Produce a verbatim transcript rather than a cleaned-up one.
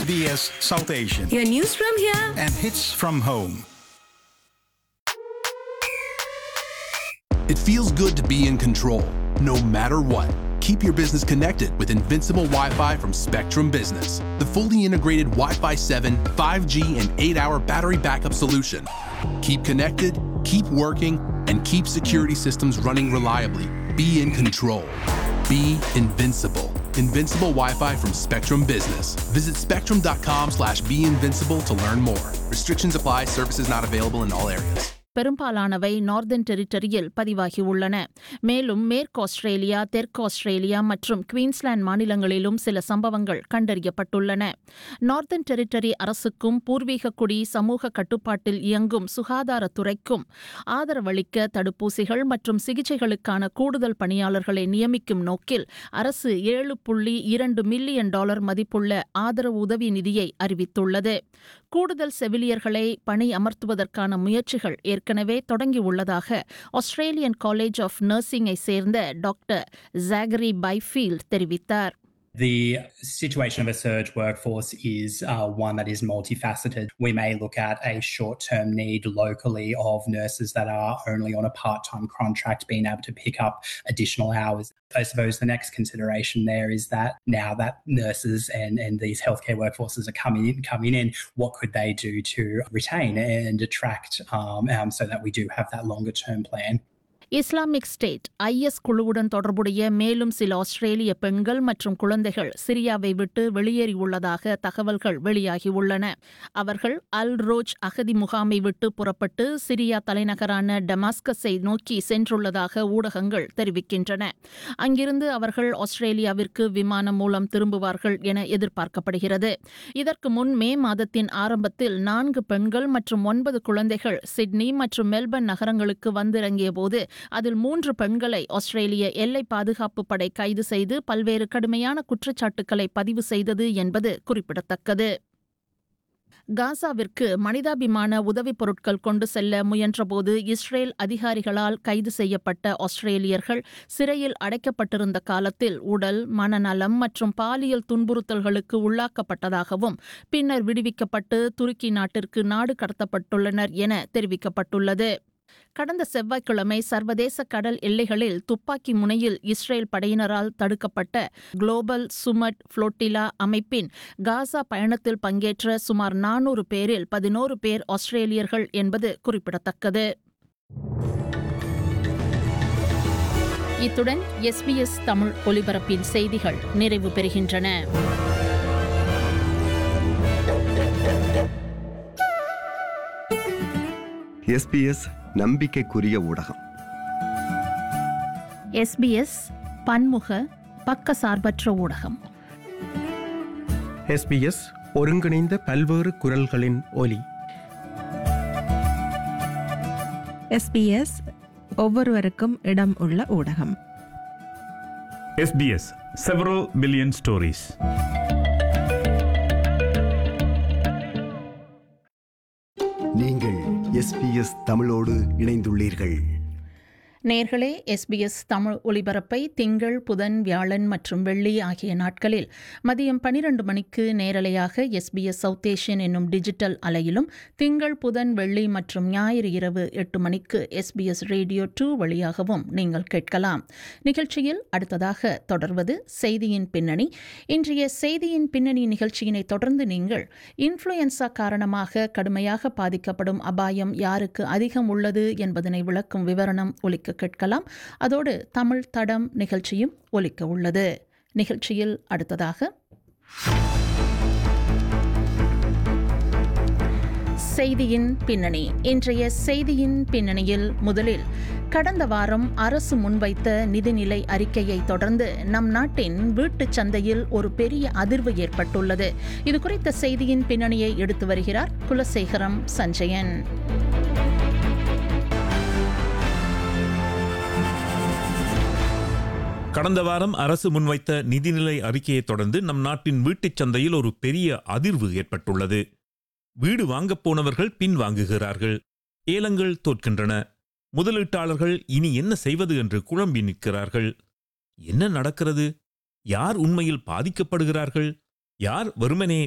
B S South Asian. Your news from here And hits from home. It feels good to be in control, no matter what. Keep your business connected with Invincible Wi-Fi from Spectrum Business, the fully integrated Wi-Fi seven, five G, and eight hour battery backup solution. Keep connected, keep working, and keep security systems running reliably. Be in control. Be invincible. Invincible Wi-Fi from Spectrum Business. Visit spectrum.com slash be invincible to learn more. Restrictions apply. Services not available in all areas. பெரும்பாலானவை northern டெரிட்டரியில் பதிவாகியுள்ளன. மேலும் மேற்கு Australia, தெற்கு Australia மற்றும் Queensland மாநிலங்களிலும் சில சம்பவங்கள் கண்டறியப்பட்டுள்ளன. Northern territory அரசுக்கும் பூர்வீக குடி சமூக கட்டுப்பாட்டில் இயங்கும் சுகாதாரத்துறைக்கும் ஆதரவளிக்க தடுப்பூசிகள் மற்றும் சிகிச்சைகளுக்கான கூடுதல் பணியாளர்களை நியமிக்கும் நோக்கில் அரசு ஏழு புள்ளி இரண்டு மில்லியன் டாலர் மதிப்புள்ள ஆதரவு உதவி நிதியை அறிவித்துள்ளது. கூடுதல் செவிலியர்களை பணி அமர்த்துவதற்கான முயற்சிகள் ஏற்கனவே தொடங்கியுள்ளதாக ஆஸ்திரேலியன் காலேஜ் ஆஃப் நர்சிங்கை சேர்ந்த டாக்டர் ஜாகரி பைஃபீல்ட் தெரிவித்தார். The situation of a surge workforce is uh, one that is multifaceted. We may look at a short-term need locally of nurses that are only on a part-time contract being able to pick up additional hours. I suppose the next consideration there is that now that nurses and, and these healthcare workforces are coming in, coming in, what could they do to retain and attract um, um, so that we do have that longer-term plan? Islamic state IS குழுவுடன் தொடர்புடைய மேலும் சில ஆஸ்திரேலிய பெண்கள் மற்றும் குழந்தைகள் சிரியாவை விட்டு வெளியேறியுள்ளதாக தகவல்கள் வெளியாகியுள்ளன. அவர்கள் அல் ரோஜ் அகதி முகாமை விட்டு புறப்பட்டு சிரியா தலைநகரான டமாஸ்கஸை நோக்கி சென்றுள்ளதாக ஊடகங்கள் தெரிவிக்கின்றன. அங்கிருந்து அவர்கள் ஆஸ்திரேலியாவிற்கு விமானம் மூலம் திரும்புவார்கள் என எதிர்பார்க்கப்படுகிறது. இதற்கு முன் மே மாதத்தின் ஆரம்பத்தில் நான்கு பெண்கள் மற்றும் ஒன்பது குழந்தைகள் சிட்னி மற்றும் மெல்பர்ன் நகரங்களுக்கு வந்திறங்கிய போது அதில் மூன்று பெண்களை ஆஸ்திரேலிய எல்லை பாதுகாப்பு படை கைது செய்து பல்வேறு கடுமையான குற்றச்சாட்டுக்களை பதிவு செய்தது என்பது குறிப்பிடத்தக்கது. காசாவிற்கு மனிதாபிமான உதவிப் பொருட்கள் கொண்டு செல்ல முயன்றபோது இஸ்ரேல் அதிகாரிகளால் கைது செய்யப்பட்ட ஆஸ்திரேலியர்கள் சிறையில் அடைக்கப்பட்டிருந்த காலத்தில் உடல், மனநலம் மற்றும் பாலியல் துன்புறுத்தல்களுக்கு உள்ளாக்கப்பட்டதாகவும் பின்னர் விடுவிக்கப்பட்டு துருக்கி நாட்டிற்கு நாடு கடத்தப்பட்டுள்ளனர் என தெரிவிக்கப்பட்டுள்ளது. கடந்த செவ்வாய்க்கிழமை சர்வதேச கடல் எல்லைகளில் துப்பாக்கி முனையில் இஸ்ரேல் படையினரால் தடுக்கப்பட்ட குளோபல் சுமட் புளோட்டிலா அமைப்பின் காசா பயணத்தில் பங்கேற்ற சுமார் நானூறு பேரில் பதினோரு பேர் ஆஸ்திரேலியர்கள் என்பது குறிப்பிடத்தக்கது. இத்துடன் எஸ்பிஎஸ் தமிழ் ஒலிபரப்பின் செய்திகள் நிறைவு பெறுகின்றன. எஸ்பிஎஸ் நம்பிக்கைக்குரிய ஊடகம். எஸ்பிஎஸ் பன்முக பக்கசார்பற்ற ஊடகம். எஸ்பிஎஸ் ஒருங்கிணைந்த பல்வேறு குரல்களின் ஒலி. எஸ்பிஎஸ் ஒவ்வொருவருக்கும் இடம் உள்ள ஊடகம். SBS several billion stories. நீங்கள் எஸ்பிஎஸ் தமிழோடு இணைந்துள்ளீர்கள். நேர்களே, எஸ்பிஎஸ் தமிழ் ஒலிபரப்பை திங்கள், புதன், வியாழன் மற்றும் வெள்ளி ஆகிய நாட்களில் மதியம் பனிரெண்டு மணிக்கு நேரலையாக எஸ்பிஎஸ் சவுத் ஏஷியன் என்னும் டிஜிட்டல் அலையிலும், திங்கள், புதன், வெள்ளி மற்றும் ஞாயிறு இரவு எட்டு மணிக்கு எஸ்பிஎஸ் ரேடியோ டூ வழியாகவும் நீங்கள் கேட்கலாம். நிகழ்ச்சியில் அடுத்ததாக தொடர்வது செய்தியின் பின்னணி. இன்றைய செய்தியின் பின்னணி நிகழ்ச்சியினை தொடர்ந்து நீங்கள் இன்ஃப்ளூயன்சா காரணமாக கடுமையாக பாதிக்கப்படும் அபாயம் யாருக்கு அதிகம் உள்ளது என்பதனை விளக்கும் விவரணம் ஒலிக்க கேட்கலாம். அதோடு தமிழ் தடம் நிகழ்ச்சியும் ஒலிக்க உள்ளது. நிகழ்ச்சியில் அடுத்ததாக செய்தியின் பின்னணி. இன்றைய செய்தியின் பின்னணியில் முதலில் கடந்த வாரம் அரசு முன்வைத்த நிதிநிலை அறிக்கையை தொடர்ந்து நம் நாட்டின் வீட்டுச் சந்தையில் ஒரு பெரிய அதிர்வு ஏற்பட்டுள்ளது. இது குறித்த செய்தியின் பின்னணியை எடுத்து வருகிறார் குலசேகரம் சஞ்சயன். கடந்த வாரம் அரசு முன்வைத்த நிதிநிலை அறிக்கையை தொடர்ந்து நம் நாட்டின் வீட்டுச் சந்தையில் ஒரு பெரிய அதிர்வு ஏற்பட்டுள்ளது. வீடு வாங்கப் போனவர்கள் பின் வாங்குகிறார்கள். ஏலங்கள் தோற்கின்றன. முதலீட்டாளர்கள் இனி என்ன செய்வது என்று குழம்பி நிற்கிறார்கள். என்ன நடக்கிறது? யார் உண்மையில் பாதிக்கப்படுகிறார்கள்? யார் வெறுமனே